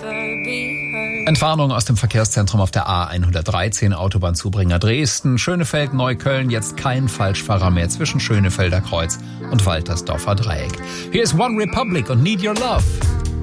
Entwarnung aus dem Verkehrszentrum auf der A113 Autobahnzubringer Dresden. Schönefeld, Neukölln, jetzt kein Falschfahrer mehr zwischen Schönefelder Kreuz und Waltersdorfer Dreieck. Hier ist One Republic und Need Your Love.